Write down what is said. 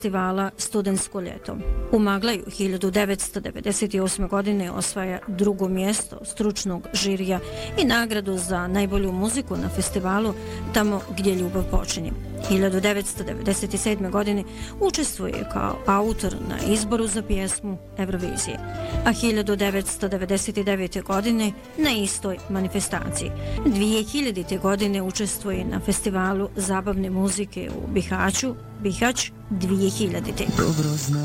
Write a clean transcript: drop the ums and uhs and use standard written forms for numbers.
festivala Studentsko ljeto. U Maglaju 1998. godine osvaja drugo mjesto stručnog žirija i nagradu za najbolju muziku na festivalu Tamo gdje ljubav počinje. 1997. godine učestvuje kao autor na izboru za pjesmu Eurovizije, a 1999. godine na istoj manifestaciji. 2000. godine učestvuje na festivalu zabavne muzike u Bihaću, Bihać 2000.